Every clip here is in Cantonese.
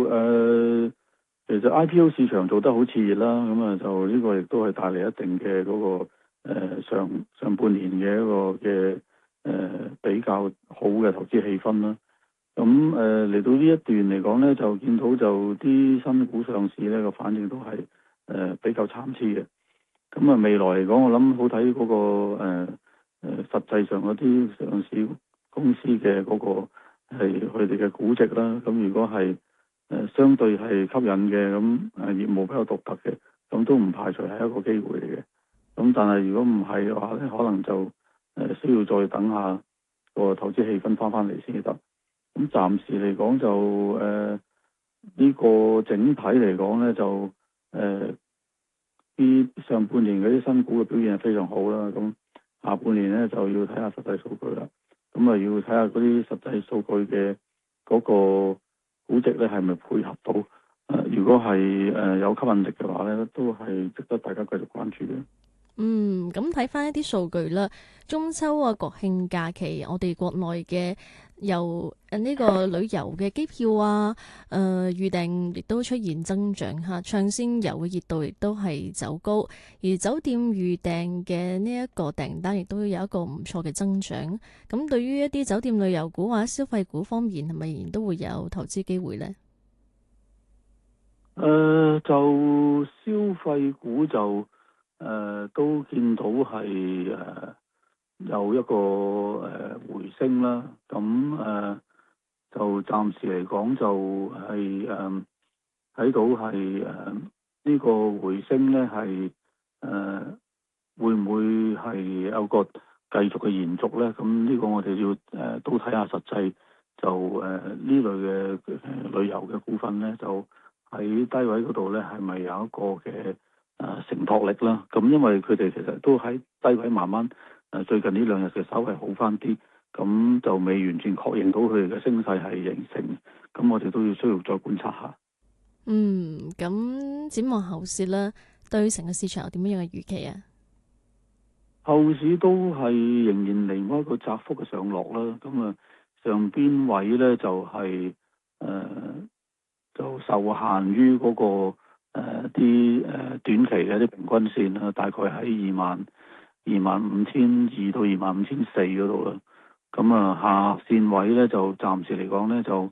其實 IPO 市場做得好熾熱啦，咁啊就呢個亦都係帶嚟一定嘅嗰個上半年嘅一個嘅比較好嘅投資氣氛啦。咁嚟到呢一段嚟講呢，就見到就啲新股上市呢個反應都係比較參差嘅。咁啊未來嚟講，我諗好睇嗰個實際上嗰啲上市公司嘅嗰個係佢哋嘅估值啦。咁如果係相對係吸引嘅，咁業務比較獨特嘅，咁都唔排除係一個機會嚟嘅。咁但係如果唔係嘅話咧，可能就需要再等下個投資氣氛翻嚟先得。咁暫時嚟講就呢個整體嚟講咧就啲上半年嗰啲新股嘅表現係非常好啦。咁下半年咧就要睇下實際數據啦。咁啊要睇下嗰啲實際數據嘅嗰個估值咧係咪配合到？如果係有吸引力嘅話咧，都係值得大家繼續關注嘅。 咁睇翻一啲數據啦，中秋啊、國慶假期，我哋國內嘅由呢個旅遊嘅機票啊、預訂亦都出現增長嚇，長線遊嘅熱度亦都係走高，而酒店預訂嘅呢一個訂單亦都有一個唔錯嘅增長。咁對於一啲酒店旅遊股或者消費股方面，係咪仍然都會有投資機會呢？ 就消費股就都見到係有一個回升啦。咁就暫時嚟講就係睇到係呢個回升咧係會唔會係有個繼續嘅延續咧？咁呢個我哋要都睇下實際就呢類嘅旅遊嘅股份咧就。喺低位嗰度咧，係咪有一個嘅承托力啦？咁因為佢哋其實都喺低位慢慢最近呢兩日嘅稍微好翻啲，咁就未完全確認到佢哋嘅升勢係形成，咁我哋都要需要再觀察下。 咁展望後市咧，對成個市場有點樣嘅預期啊？ 後市都係仍然嚟開一個窄幅嘅上落啦，咁啊上邊位咧就係就受限於嗰個啲短期嘅啲平均線啦，大概喺25,200到25,400嗰度啦。咁啊下線位咧就暫時嚟講咧就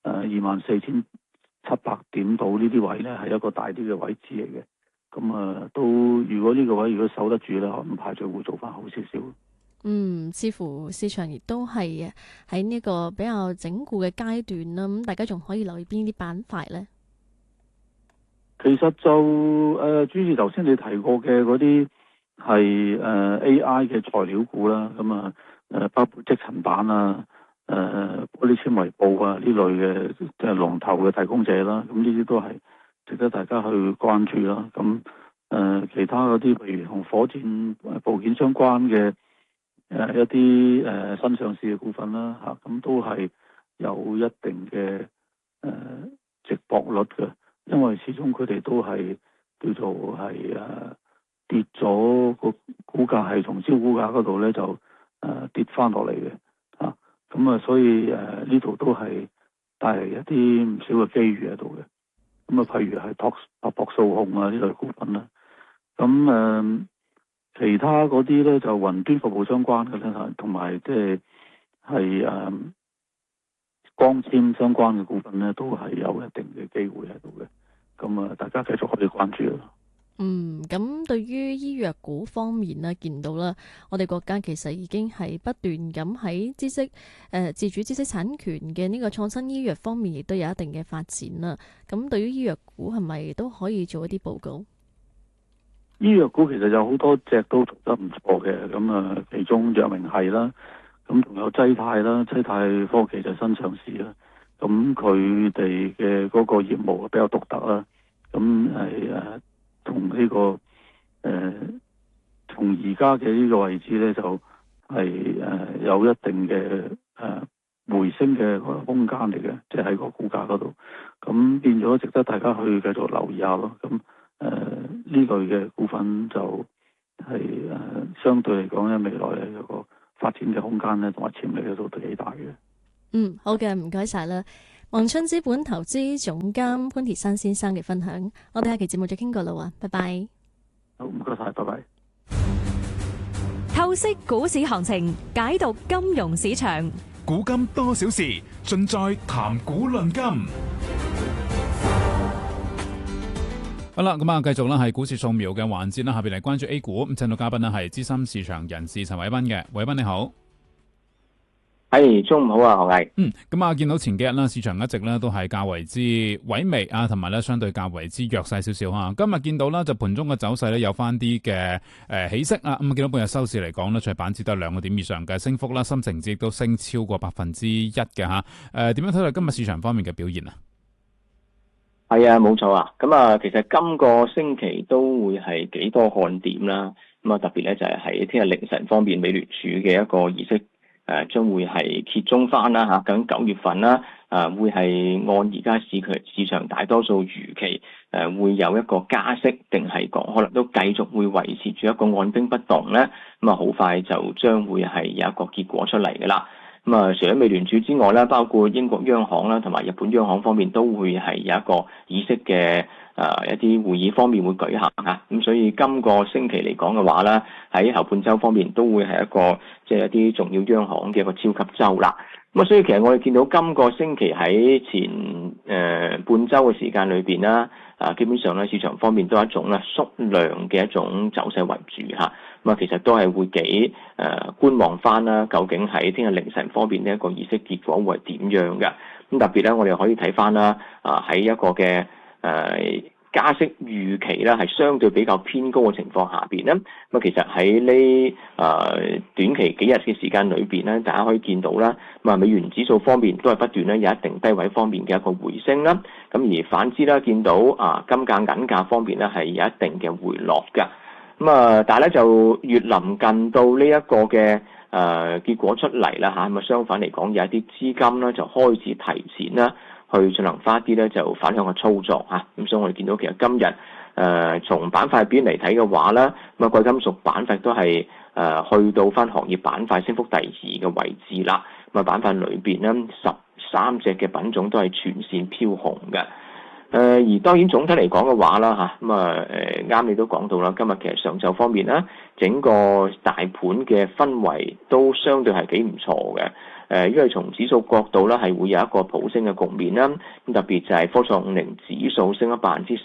24,700點到呢啲位咧係一個大啲嘅位置嚟嘅。咁都如果呢個位如果守得住咧，唔排除會做翻好少少。 似乎市場亦都係喺呢個比較整固嘅階段啦。咁大家仲可以留意邊啲板塊呢？ 其實就主持頭先你提過嘅嗰啲係AI 嘅材料股啦，咁包括積層板啊、玻璃纖維布啊呢類嘅即係龍頭嘅提供者啦，咁呢啲都係值得大家去關注啦。咁其他嗰啲譬如同火箭部件相關嘅一啲新上市嘅股份啦，咁都係有一定嘅值博率嘅。因為始終佢哋都係叫做係跌咗個股價係從招股價嗰度咧就跌翻落嚟嘅咁所以呢度都係帶嚟一啲唔少嘅機遇喺度嘅。咁譬如係拓博數控啊呢類股份啦。咁其他嗰啲咧就雲端服務相關嘅咧，同埋即係光纖相關嘅股份咧，都係有一定嘅機會喺度嘅。咁大家繼續可以關注咯。 咁對於醫藥股方面呢，見到啦，我哋國家其實已經係不斷咁喺自主知識產權嘅呢個創新醫藥方面，亦都有一定嘅發展啦。咁對於醫藥股係咪都可以做一啲報告？ 醫藥股其實有好多隻都做得唔錯嘅，咁其中藥明係啦，咁仲有濟泰啦，濟泰科技就新上市啦，咁佢哋嘅嗰個業務比較獨特啦，咁係同呢個從而家嘅呢個位置咧就係有一定嘅回升嘅空間嚟嘅，即係喺個股價嗰度，咁變咗值得大家去繼續留意下咯。咁呢類嘅股份就係相對嚟講咧，未來咧有個發展嘅空間咧，同埋潛力咧都幾大嘅。 好嘅，唔該晒啦。 宏春資本投資總監潘鐵珊先生嘅分享。我哋下期節目再傾過啦喎，拜拜。 好，唔該晒，拜拜。 透析股市行情，解讀金融市場， 古今多少事，盡在談股論金。好啦，咁啊，繼續啦，係股市掃描嘅環節啦，下邊嚟關注 A 股。咁請到嘉賓呢係資深市場人士陳偉彬嘅，偉彬你好。 係，中午好啊，何毅。 咁啊，見到前幾日啦，市場一直咧都係較為之萎靡啊，同埋咧相對較為之弱勢少少吓。今日見到啦，就盤中嘅走勢咧有翻啲嘅起色啊。咁啊，見到半日收市嚟講咧，除板指都有2個點以上嘅升幅啦，深成指亦都升超過1%嘅吓。點樣睇到今日市場方面嘅表現啊？ 係啊，冇錯啊。咁啊，其實今個星期都會係幾多看點啦。咁啊，特別咧就係喺聽日凌晨方面，美聯儲嘅一個議息。將會係揭盅翻啦嚇，究竟9月份啦，會係按而家市場大多數預期，會有一個加息，定係講可能都繼續會維持住一個按兵不動咧？咁啊，好快就將會係有一個結果出嚟㗎啦。咁啊，除咗美聯儲之外啦，包括英國央行啦，同埋日本央行方面都會係有一個議息嘅一啲會議方面會舉行嚇。咁所以今個星期嚟講嘅話咧，喺後半週方面都會係一個即係一啲重要央行嘅一個超級週啦。咁啊，所以其實我哋見到今個星期喺前半週嘅時間裏邊啦，基本上咧市場方面都係一種咧縮量嘅一種走勢為主嚇。咁啊，其實都係會幾觀望翻啦，究竟喺聽日凌晨方面呢一個議息結果會係點樣嘅？咁特別咧，我哋可以睇翻啦，喺一個嘅加息預期咧係相對比較偏高嘅情況下邊咧，咁啊其實喺呢短期幾日嘅時間裏邊咧，大家可以見到啦，咁啊美元指數方面都係不斷咧有一定低位方面嘅一個回升啦，咁而反之啦，見到金價銀價方面咧係有一定嘅回落嘅。咁啊，但係咧就越臨近到呢一個嘅結果出嚟啦嚇，咁啊相反嚟講，有一啲資金咧就開始提前啦去進行翻一啲咧就反向嘅操作嚇。咁所以我哋見到其實今日從板塊邊嚟睇嘅話咧，咁啊貴金屬板塊都係去到翻行業板塊升幅第2嘅位置啦。咁啊板塊裏邊咧13隻嘅品種都係全線飄紅嘅。而當然總體嚟講嘅話啦嚇，咁啱你都講到啦，今日其實上晝方面啦，整個大盤嘅氛圍都相對係幾唔錯嘅。因為從指數角度咧係會有一個普升嘅局面啦，咁特別就係科創50指數升咗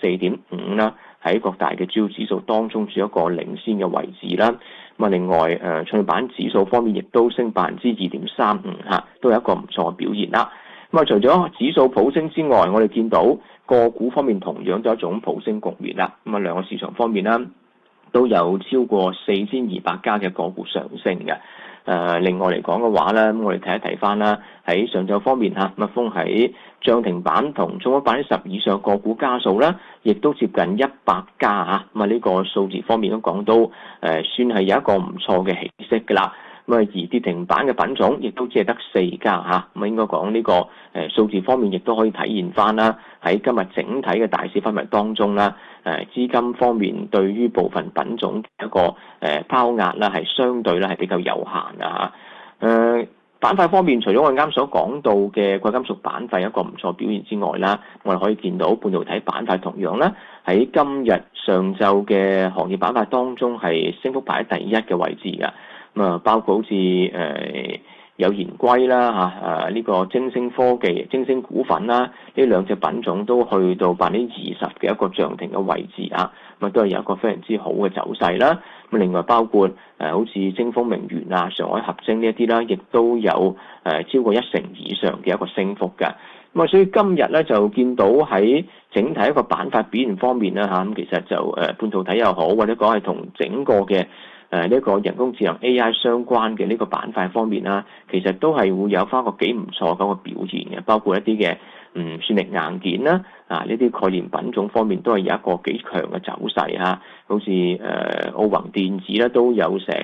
4.5%啦，喺各大嘅主要指數當中處一個領先嘅位置啦。咁啊，另外創業板指數方面亦都升2.35%嚇，都有一個唔錯嘅表現啦。咁啊，除咗指數普升之外，我哋見到個股方面同樣都有一種普升局面啦。咁啊，兩個市場方面啦，都有超過4200家嘅個股上升嘅。另外嚟講嘅話咧，咁我哋睇一睇翻啦，喺上晝方面嚇，蜜蜂喺漲停板同中咗10%以上個股家數啦，亦都接近100家嚇。咁啊，呢個數字方面都講到算係有一個唔錯嘅起色㗎啦。咁啊，而跌停板嘅品種亦都只係得4家嚇，咁應該講呢個數字方面亦都可以體現翻啦。喺今日整體嘅大市氛圍當中啦，資金方面對於部分品種一個拋壓啦，係相對咧係比較有限嘅嚇。板塊方面，除咗我啱所講到嘅貴金屬板塊一個唔錯表現之外啦，我哋可以見到半導體板塊同樣啦，喺今日上晝嘅行業板塊當中係升幅排喺第1嘅位置嘅。咁啊，包括好似有研硅啦嚇，呢個晶星科技、晶星股份啦，呢2隻品種都去到20%嘅一個漲停嘅位置啊，咁啊都係有一個非常之好嘅走勢啦。咁另外包括好似晶豐明源啊、上海合晶呢一啲啦，亦都有超過1成以上嘅一個升幅嘅。咁啊，所以今日咧就見到喺整體一個板塊表現方面啦嚇，咁其實就半導體又好，或者講係同整個嘅呢個人工智能 AI 相關嘅呢個板塊方面啦，其實都係會有翻個幾唔錯嗰個表現嘅，包括一啲嘅算力硬件啦，呢啲概念品種方面都係有一個幾強嘅走勢嚇，好似奧宏電子咧都有成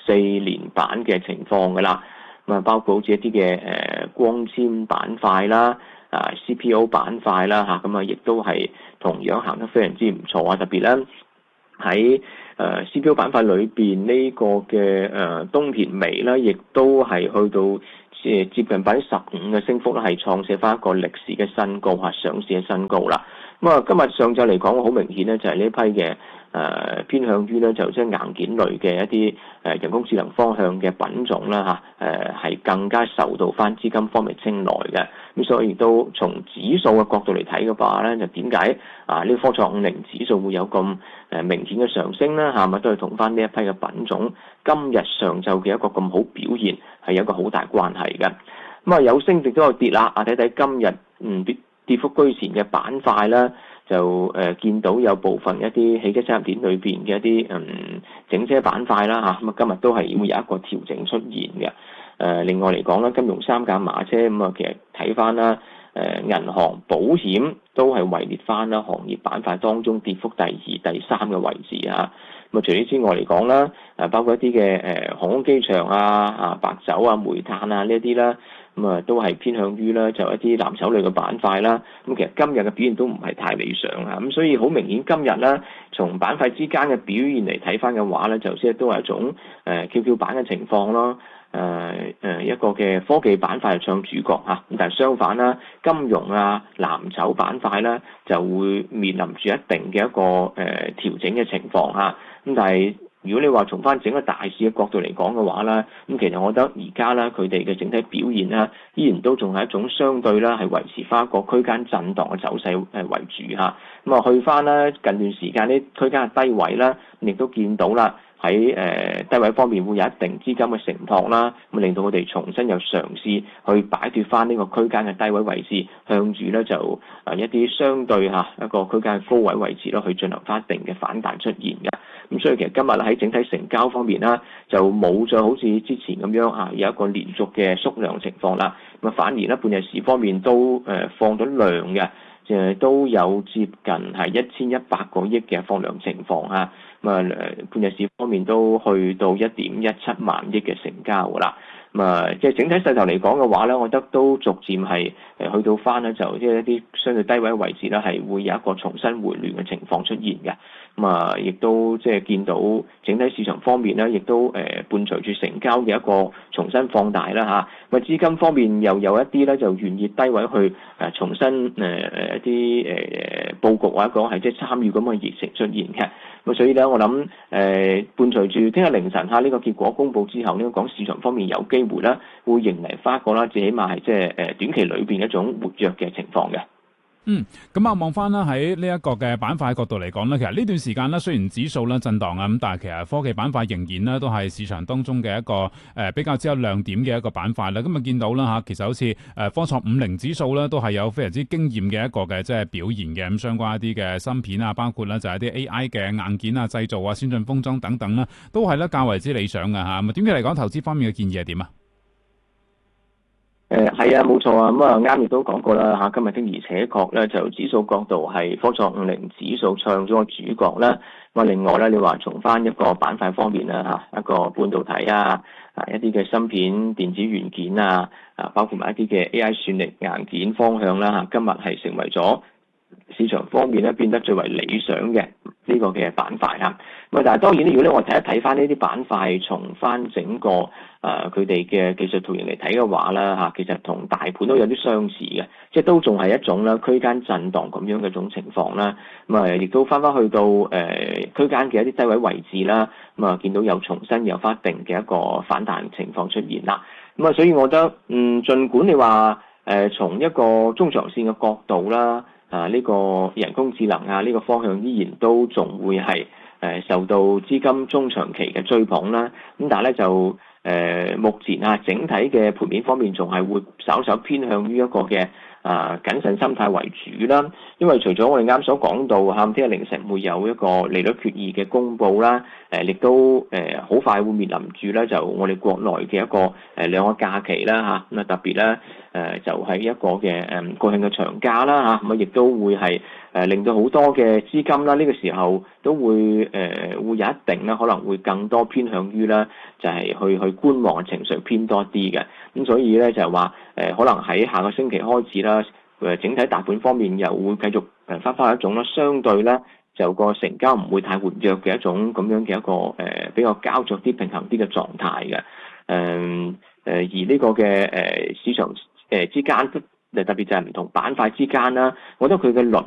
4連板嘅情況噶啦，咁啊包括好似一啲嘅光纖板塊啦。CPO 板塊啦嚇，咁啊亦都係同樣行得非常之唔錯啊！特別咧喺 CPO 板塊裏邊呢個嘅東田微啦，亦都係去到接近15%嘅升幅啦，係創寫翻一個歷史嘅新高嚇，上市嘅新高啦。咁啊，今日上晝嚟講，好明顯咧，就係呢一批嘅偏向於咧，就即係硬件類嘅一啲人工智能方向嘅品種啦嚇，係更加受到翻資金方面青睞嘅。咁所以亦都從指數嘅角度嚟睇嘅話咧，就點解呢個科創50指數會有咁明顯嘅上升咧？嚇，咪都係同翻呢一批嘅品種今日上晝嘅一個咁好表現係有一個好大關係嘅。咁啊，有升亦都有跌啦。睇睇今日跌幅居前嘅板塊啦，就見到有部分一啲汽車產業鏈裏邊嘅一啲整車板塊啦嚇，咁啊今日都係會有一個調整出現嘅。另外嚟講咧，金融三甲馬車咁啊，其實睇翻啦，銀行、保險都係位列翻啦行業板塊當中跌幅第2、第3嘅位置啊。咁啊，除此之外嚟講啦，包括一啲嘅航空機場白酒啊、煤炭啊呢一啲啦。咁啊，都係偏向於咧就一啲藍籌類嘅板塊啦。咁其實今日嘅表現都唔係太理想啊。咁所以好明顯今日咧，從板塊之間嘅表現嚟睇翻嘅話咧，就即係都係一種QQ 版嘅情況咯。一個嘅科技板塊係唱主角嚇，咁但係相反啦，金融啊、藍籌板塊咧就會面臨住一定嘅一個調整嘅情況嚇。咁但係如果你話從翻整個大市嘅角度嚟講嘅話咧，咁其實我覺得而家咧佢哋嘅整體表現咧，依然都仲係一種相對啦，係維持翻一個區間震盪嘅走勢為主嚇。咁啊去翻咧近段時間呢區間嘅低位啦，亦都見到啦喺低位方面會有一定資金嘅承托啦，咁令到我哋重新又嘗試去擺脫翻呢個區間嘅低位位置，向住咧就一啲相對一個區間嘅高位位置啦，去進行翻一定嘅反彈出現嘅。咁所以其實今日喺整體成交方面啦，就冇再好似之前咁樣有一個連續嘅縮量情況啦。咁啊反而咧半日市方面都放咗量嘅，都有接近係1100個億嘅放量情況啊。咁啊半日市方面都去到1.17萬億嘅成交㗎啦。咁啊即係整體勢頭嚟講嘅話咧，我覺得都逐漸係去到翻咧就即係一啲相對低位位置咧，係會有一個重新回暖嘅情況出現嘅。咁啊，亦都即係見到整體市場方面咧，亦都伴隨住成交嘅一個重新放大啦嚇。咁啊，資金方面又有一啲咧就願意低位去重新一啲佈局或者講係即係參與咁嘅熱情出現嘅。咁所以咧，我諗伴隨住聽日凌晨呢個結果公佈之後呢，講市場方面有機會咧會迎嚟翻一個啦，最起碼係即係短期裏邊一種活躍嘅情況嘅。 咁啊，望翻啦喺呢一個嘅板塊角度嚟講咧，其實呢段時間咧雖然指數咧震盪啊，咁但係其實科技板塊仍然咧都係市場當中嘅一個比較之有亮點嘅一個板塊啦。咁啊見到啦嚇，其實好似科創50指數咧都係有非常之驚豔嘅一個嘅即係表現嘅。咁相關一啲嘅芯片啊，包括咧就係一啲 AI 嘅硬件啊、製造啊、先進封裝等等啦，都係咧較為之理想嘅嚇。咁啊，點解嚟講投資方面嘅建議係點啊？ 係啊，冇錯啊，咁啊啱亦都講過啦嚇，今日的而且確咧就指數角度係科創50指數唱咗個主角啦。咁啊另外咧，你話從翻一個板塊方面啦嚇，一個半導體一啲嘅芯片、電子元件包括埋一啲嘅 AI 算力硬件方向啦嚇，今日係成為咗市場方面咧變得最為理想嘅呢個嘅板塊嚇。咁但係當然如果咧我睇翻呢啲板塊，從翻整個佢哋嘅技術圖形嚟睇嘅話啦嚇，其實同大盤都有啲相似嘅，即係都仲係一種啦區間震盪咁樣嘅一種情況啦。咁啊亦都翻去到區間嘅一啲低位位置啦。咁啊見到有重新有翻一定嘅一個反彈情況出現啦。咁啊所以我覺得儘管你話從一個中長線嘅角度啦。呢個人工智能呢個方向依然都仲會係受到資金中長期嘅追捧啦。咁但係咧就目前整體嘅盤面方面仲係會稍稍偏向於一個嘅謹慎心態為主啦。因為除咗我哋啱所講到聽日凌晨會有一個利率決議嘅公佈啦，亦都好快會面臨住咧就我哋國內嘅一個兩個假期啦嚇。咁特別咧就係一個嘅國慶嘅長假啦嚇。咁亦都會係令到好多嘅資金啦呢個時候都會有一定啦，可能會更多偏向於咧就係去觀望嘅情緒偏多啲嘅。咁所以咧就係話可能喺下個星期開始啦，整體大盤方面又會繼續翻一種啦相對咧就個成交唔會太活躍嘅一種咁樣嘅一個比較膠着啲、平衡啲嘅狀態嘅。而呢個嘅市場之間，特別就係唔同板塊之間啦，我覺得佢嘅輪